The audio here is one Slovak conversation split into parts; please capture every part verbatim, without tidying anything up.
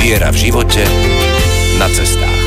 Viera v živote, na cestách.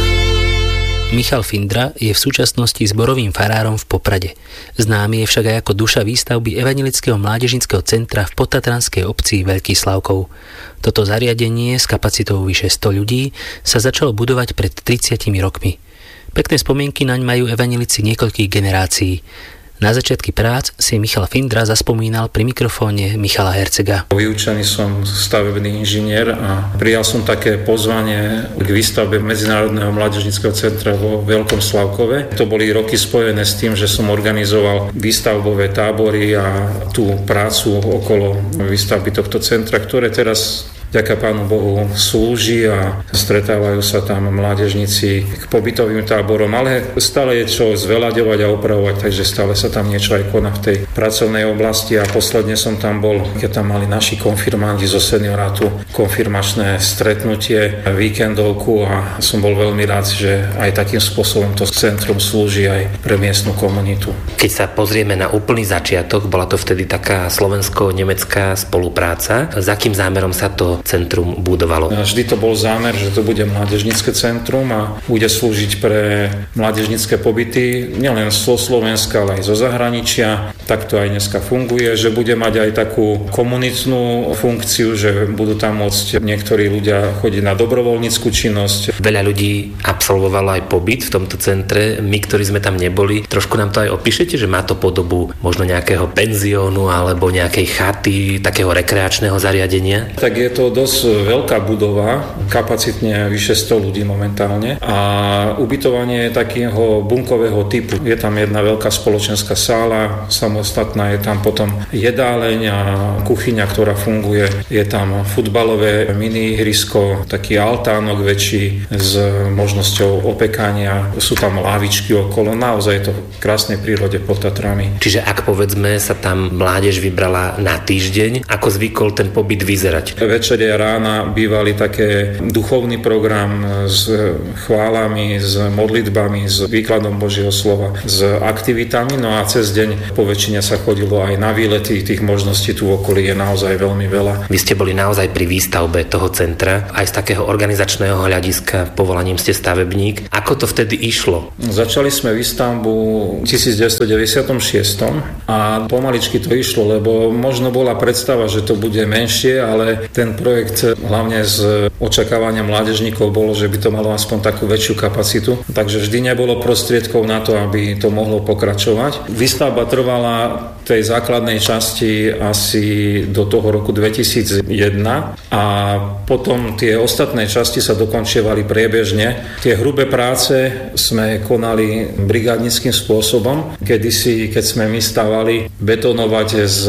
Michal Findra je v súčasnosti zborovým farárom v Poprade. Známy je však aj ako duša výstavby Evanjelického mládežníckeho centra v podtatranskej obci Veľký Slavkov. Toto zariadenie s kapacitou vyše sto ľudí sa začalo budovať pred tridsiatimi rokmi. Pekné spomienky naň majú evanjelici niekoľkých generácií. Na začiatky prác si Michal Findra zaspomínal pri mikrofóne Michala Hercega. Vyučený som stavebný inžinier a prijal som také pozvanie k výstavbe Medzinárodného mládežníckeho centra vo Veľkom Slavkove. To boli roky spojené s tým, že som organizoval výstavbové tábory a tú prácu okolo výstavby tohto centra, ktoré teraz ďaká Pánu Bohu slúži a stretávajú sa tam mládežníci k pobytovým táborom, ale stále je čo zveľaďovať a opravovať, takže stále sa tam niečo aj koná v tej pracovnej oblasti a posledne som tam bol, keď tam mali naši konfirmanti zo seniorátu konfirmačné stretnutie, víkendovku a som bol veľmi rád, že aj takým spôsobom to centrum slúži aj pre miestnu komunitu. Keď sa pozrieme na úplný začiatok, bola to vtedy taká slovensko-nemecká spolupráca. S akým zámerom sa to centrum budovalo? Vždy to bol zámer, že to bude mládežnícke centrum a bude slúžiť pre mládežnícke pobyty nielen zo Slovenska, ale aj zo zahraničia. Tak to aj dneska funguje, že bude mať aj takú komunitnú funkciu, že budú tam môcť niektorí ľudia chodiť na dobrovoľnícku činnosť. Veľa ľudí absolvovalo aj pobyt v tomto centre. My, ktorí sme tam neboli, trošku nám to aj opíšete, že má to podobu možno nejakého penziónu alebo nejakej chaty, takého rekreačného zariadenia? Tak je to dosť veľká budova, kapacitne vyše sto ľudí momentálne a ubytovanie je takého bunkového typu. Je tam jedna veľká spoločenská sála, samostatná je tam potom jedáleň a kuchyňa, ktorá funguje. Je tam futbalové mini ihrisko, taký altánok väčší s možnosťou opekania. Sú tam lávičky okolo, naozaj je to v krásnej prírode pod Tatrami. Čiže ak povedzme sa tam mládež vybrala na týždeň, ako zvykol ten pobyt vyzerať? Večer rána bývali také duchovný program s chválami, s modlitbami, s výkladom Božieho slova, s aktivitami, no a cez deň po väčšine sa chodilo aj na výlety, tých možností tu v okolí je naozaj veľmi veľa. Vy ste boli naozaj pri výstavbe toho centra, aj z takého organizačného hľadiska, povolaním ste stavebník. Ako to vtedy išlo? Začali sme výstavbu v devätnásťstodeväťdesiatšesť a pomaličky to išlo, lebo možno bola predstava, že to bude menšie, ale ten projekt hlavne z očakávania mládežníkov bolo, že by to malo aspoň takú väčšiu kapacitu. Takže vždy nebolo prostriedkov na to, aby to mohlo pokračovať. Výstavba trvala tej základnej časti asi do toho roku dvetisícjeden a potom tie ostatné časti sa dokončievali priebežne. Tie hrubé práce sme konali brigádnickým spôsobom. Kedysi, keď sme my stavali, betonovať s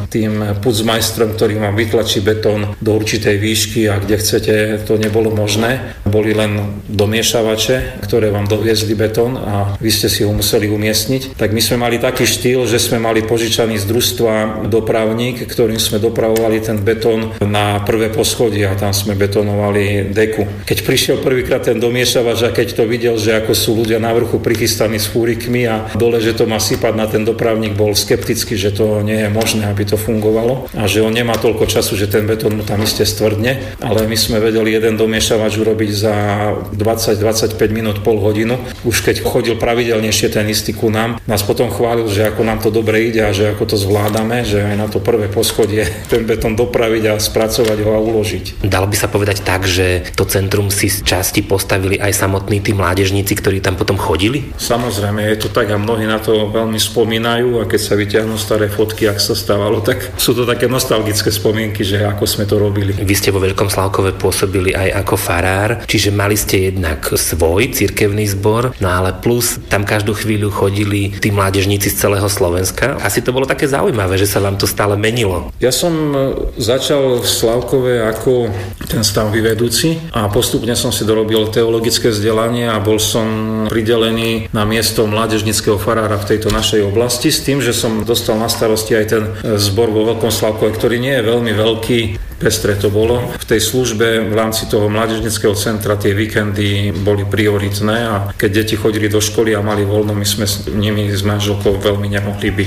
tým pucmajstrom, ktorý má vytlačiť betón do určitej výšky a kde chcete, to nebolo možné. Boli len domiešavače, ktoré vám doviezli betón a vy ste si ho museli umiestniť. Tak my sme mali taký štýl, že sme mali požičaný z družstva dopravník, ktorým sme dopravovali ten betón na prvé poschodie a tam sme betonovali deku. Keď prišiel prvýkrát ten domiešavač a keď to videl, že ako sú ľudia na vrchu prichystaní s fúrikmi a dole, že to má sypať na ten dopravník, bol skeptický, že to nie je možné, aby to fungovalo a že on nemá toľko času, že ten betón mu tam iste stvrdne, ale my sme vedeli jeden domiešavač urobiť za dvadsať dvadsaťpäť minút, pol hodinu. Už keď chodil pravidelnejšie ten istý ku nám, nás potom chválil, že ako nám to dobre ide a že ako to zvládame, že aj na to prvé poschodie ten betón dopraviť a spracovať ho a uložiť. Dalo by sa povedať tak, že to centrum si z časti postavili aj samotní tí mládežníci, ktorí tam potom chodili? Samozrejme, je to tak a mnohí na to veľmi spomínajú a keď sa vyťahnú staré fotky, ak sa stávalo, tak sú to také nostalgické spomienky, že ako sme to robili. Vy ste vo Veľkom Slavkove pôsobili aj ako farár, čiže mali ste jednak svoj cirkevný zbor, no ale plus tam každú chvíľu chodili tí mládežníci z celého Slovenska. Asi to bolo také zaujímavé, že sa vám to stále menilo. Ja som začal v Slavkove ako ten stavby vedúci a postupne som si dorobil teologické vzdelanie a bol som pridelený na miesto mládežníckeho farára v tejto našej oblasti s tým, že som dostal na starosti aj ten zbor vo Veľkom Slavkove, ktorý nie je veľmi veľký. Pestre to bolo. V tej službe v rámci toho mládežníckeho centra tie víkendy boli prioritné a keď deti chodili do školy a mali voľno, my sme s nimi s manželkou veľmi nemohli byť.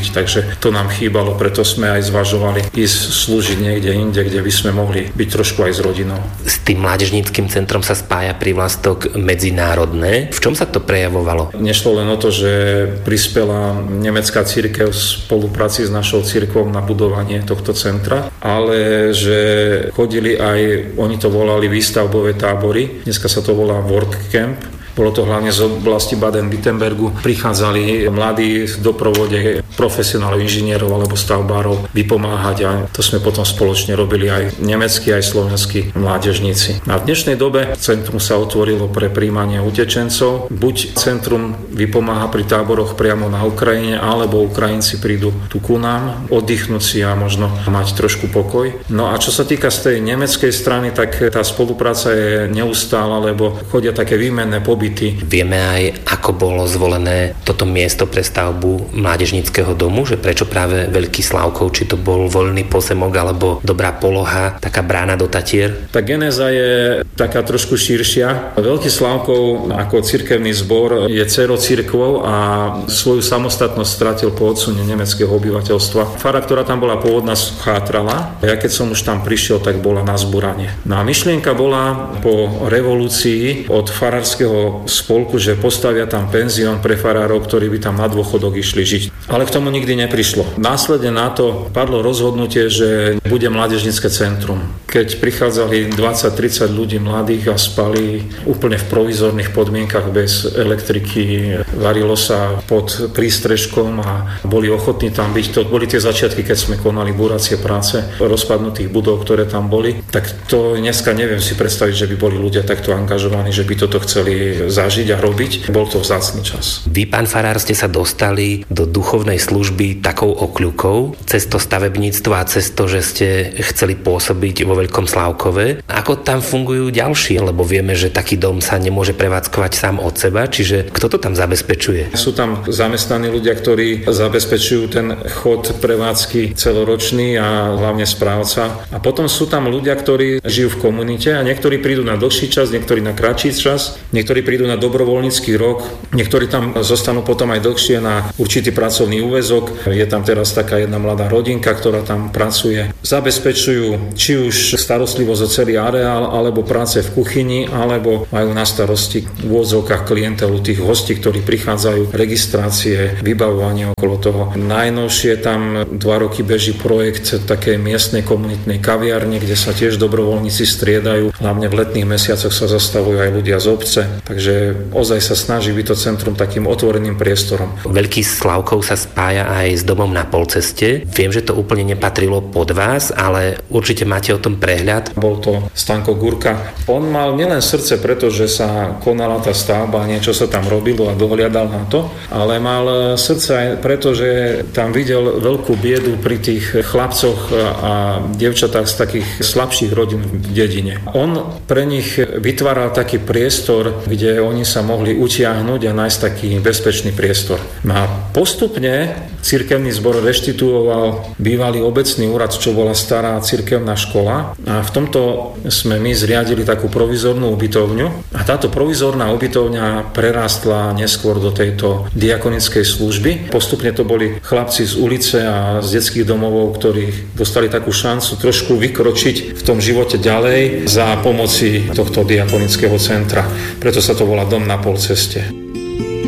takže to nám chýbalo, preto sme aj zvažovali ísť slúžiť niekde inde, kde by sme mohli byť trošku aj s rodinou. S tým mládežníckym centrom sa spája prívlastok medzinárodné. V čom sa to prejavovalo? Nešlo len o to, že prispela nemecká cirkev v spolupráci s našou cirkvou na budovanie tohto centra, ale že chodili aj, oni to volali výstavbové tábory, dneska sa to volá work camp. Bolo to hlavne z oblasti Baden-Württembergu. Prichádzali mladí v doprovode profesionálov, inžinierov alebo stavbárov vypomáhať a to sme potom spoločne robili aj nemeckí, aj slovenskí mládežníci. A v dnešnej dobe centrum sa otvorilo pre prijímanie utečencov. Buď centrum vypomáha pri táboroch priamo na Ukrajine, alebo Ukrajinci prídu tu ku nám, oddychnúť si a možno mať trošku pokoj. No a čo sa týka z tej nemeckej strany, tak tá spolupráca je neustála, lebo chodia také výmenné pobyty. Vieme aj, ako bolo zvolené toto miesto pre stavbu mládežníckeho domu, že prečo práve Veľký Slavkov, či to bol voľný pozemok alebo dobrá poloha, taká brána do Tatier? Tá genéza je taká trošku širšia. Veľký Slavkov ako cirkevný zbor je dcerocirkvou a svoju samostatnosť stratil po odsune nemeckého obyvateľstva. Fara, ktorá tam bola pôvodná, chátrala. Ja keď som už tam prišiel, tak bola na zburanie. No a myšlienka bola po revolúcii od farárskeho spolku, že postavia tam penzión pre farárov, ktorí by tam na dôchodok išli žiť. Ale k tomu nikdy neprišlo. Následne na to padlo rozhodnutie, že bude mládežnícke centrum. Keď prichádzali dvadsať tridsať ľudí mladých a spali úplne v provizorných podmienkach bez elektriky, varilo sa pod prístrežkom a boli ochotní tam byť. To boli tie začiatky, keď sme konali buracie práce rozpadnutých budov, ktoré tam boli. Tak to dneska neviem si predstaviť, že by boli ľudia takto angažovaní, že by toto chceli zažiť a robiť. Bol to vzácny čas. Vy, pán farár, ste sa dostali do duchovnej služby takou okľukou, cez to stavebníctvo a cez to, že ste chceli pôsobiť vo Veľkom Slávkove. Ako tam fungujú ďalší? Lebo vieme, že taký dom sa nemôže prevádzkovať sám od seba, čiže kto to tam zabezpečuje? Sú tam zamestnaní ľudia, ktorí zabezpečujú ten chod prevádzky celoročný a hlavne správca. A potom sú tam ľudia, ktorí žijú v komunite a niektorí prídu na dlhší čas, niektorí na kratší čas, niektorí prídu na dobrovoľnícky rok, niektorí tam zostanú potom aj dlhšie na určitý pracovný úväzok. Je tam teraz taká jedna mladá rodinka, ktorá tam pracuje. Zabezpečujú či už starostlivosť o celý areál, alebo práce v kuchyni, alebo majú na starosti v úvodzovkách klientelu tých hostí, ktorí prichádzajú, registrácie, vybavovanie okolo toho. Najnovšie tam dva roky beží projekt takej miestnej komunitnej kaviarne, kde sa tiež dobrovoľníci striedajú. Hlavne v letných mesiacoch sa zastavujú aj ľudia z obce. Takže ozaj sa snaží byť to centrum takým otvoreným priestorom. Veľký Slavkov sa spája aj s domom na polceste. Viem, že to úplne nepatrilo pod vás, ale určite máte o tom prehľad. Bol to Stanko Gurka. On mal nielen srdce, pretože sa konala tá stavba, niečo sa tam robilo a dohliadal na to, ale mal srdce aj preto, že tam videl veľkú biedu pri tých chlapcoch a dievčatách z takých slabších rodín v dedine. On pre nich vytváral taký priestor, kde oni sa mohli utiahnuť a nájsť taký bezpečný priestor. A postupne cirkevný zbor reštituoval bývalý obecný úrad, čo bola stará cirkevná škola, a v tomto sme my zriadili takú provizornú ubytovňu a táto provizorná ubytovňa prerástla neskôr do tejto diakonickej služby. Postupne to boli chlapci z ulice a z detských domovov, ktorí dostali takú šancu trošku vykročiť v tom živote ďalej za pomoci tohto diakonického centra. Preto sa to volá Dom na polceste.